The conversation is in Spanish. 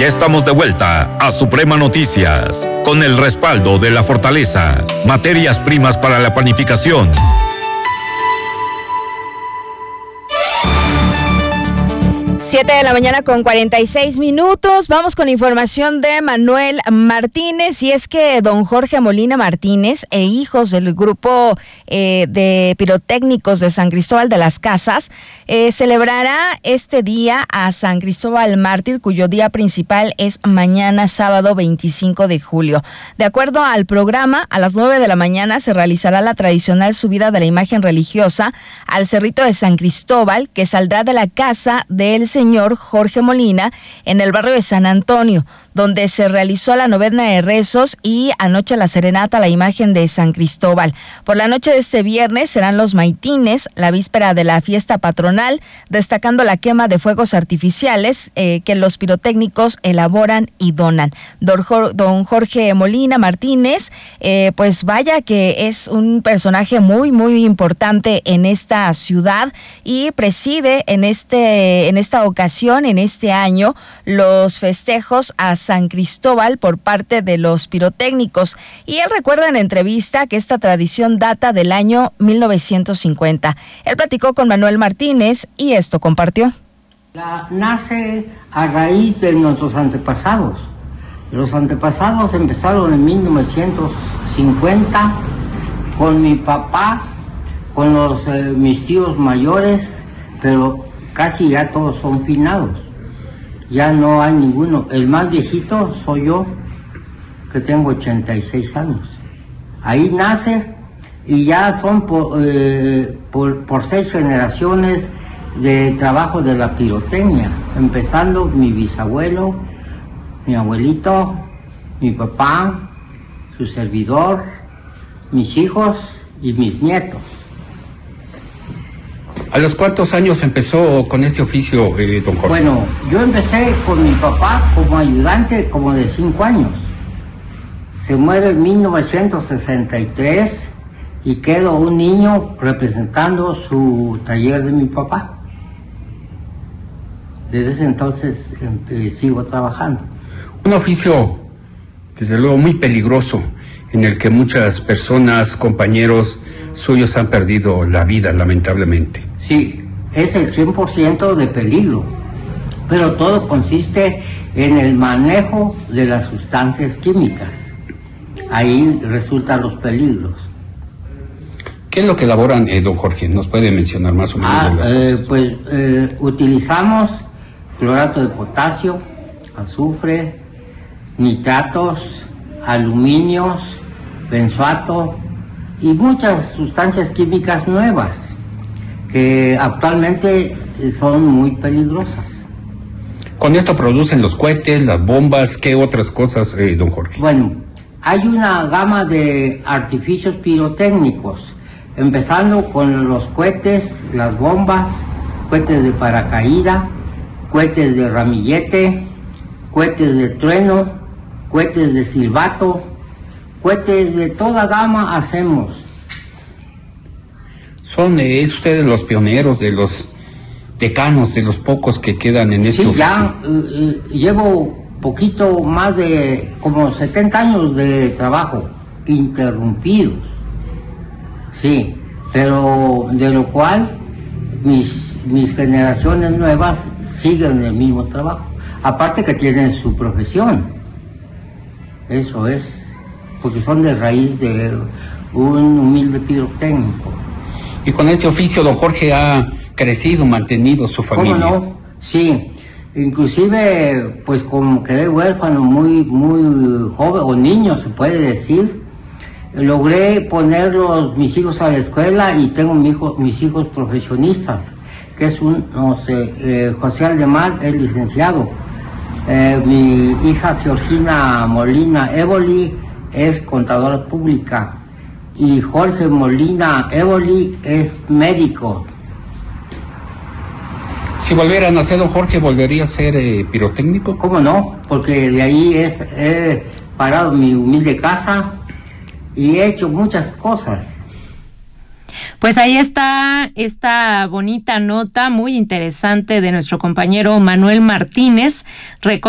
Ya estamos de vuelta a Suprema Noticias, con el respaldo de La Fortaleza, materias primas para la panificación. 7:46 a.m. Vamos con información de Manuel Martínez, y es que don Jorge Molina Martínez e hijos del grupo de pirotécnicos de San Cristóbal de las Casas celebrará este día a San Cristóbal Mártir, cuyo día principal es mañana sábado 25 de julio. De acuerdo al programa, a las 9 de la mañana se realizará la tradicional subida de la imagen religiosa al Cerrito de San Cristóbal, que saldrá de la casa del señor Jorge Molina en el barrio de San Antonio, donde se realizó la novena de rezos y anoche la serenata a la imagen de San Cristóbal. Por la noche de este viernes serán los maitines, la víspera de la fiesta patronal, destacando la quema de fuegos artificiales que los pirotécnicos elaboran y donan. Don Jorge Molina Martínez, pues vaya que es un personaje muy, muy importante en esta ciudad y preside en esta ocasión, en este año, los festejos a San Cristóbal por parte de los pirotécnicos. Y él recuerda en entrevista que esta tradición data del año 1950. Él platicó con Manuel Martínez y esto compartió. Nace a raíz de nuestros antepasados. Los antepasados empezaron en 1950 con mi papá, con mis tíos mayores, pero casi ya todos son finados. Ya no hay ninguno. El más viejito soy yo, que tengo 86 años. Ahí nace y ya son por 6 generaciones de trabajo de la pirotecnia, empezando mi bisabuelo, mi abuelito, mi papá, su servidor, mis hijos y mis nietos. ¿A los cuántos años empezó con este oficio, don Jorge? Bueno, yo empecé con mi papá como ayudante como de 5 años. Se muere en 1963 y quedo un niño representando su taller de mi papá. Desde ese entonces sigo trabajando. Un oficio, desde luego, muy peligroso, en el que muchas personas, compañeros suyos han perdido la vida, lamentablemente. Sí, es el 100% de peligro, pero todo consiste en el manejo de las sustancias químicas. Ahí resultan los peligros. ¿Qué es lo que elaboran, don Jorge? ¿Nos puede mencionar más o menos? Utilizamos clorato de potasio, azufre, nitratos, aluminios, benzoato y muchas sustancias químicas nuevas que actualmente son muy peligrosas. ¿Con esto producen los cohetes, las bombas? ¿Qué otras cosas, don Jorge? Bueno, hay una gama de artificios pirotécnicos, empezando con los cohetes, las bombas, cohetes de paracaídas, cohetes de ramillete, cohetes de trueno, cohetes de silbato, cohetes de toda gama hacemos. ¿Es ustedes los pioneros, de los decanos, de los pocos que quedan en este oficio? Ya llevo poquito más de como 70 años de trabajo interrumpidos. Sí, pero de lo cual mis generaciones nuevas siguen el mismo trabajo. Aparte que tienen su profesión. Eso es, porque son de raíz de un humilde pirotécnico. Y con este oficio, don Jorge, ha crecido, mantenido su familia. ¿Cómo no? Sí, inclusive, pues como quedé huérfano muy joven, o niño se puede decir, logré poner mis hijos a la escuela y tengo mis hijos profesionistas, que es José Aldemar es licenciado, mi hija Georgina Molina Évoli es contadora pública y Jorge Molina Évoli es médico. Si volviera a nacer, don Jorge, ¿volvería a ser pirotécnico? ¿Cómo no? Porque de ahí he parado mi humilde casa y he hecho muchas cosas. Pues ahí está esta bonita nota muy interesante de nuestro compañero Manuel Martínez.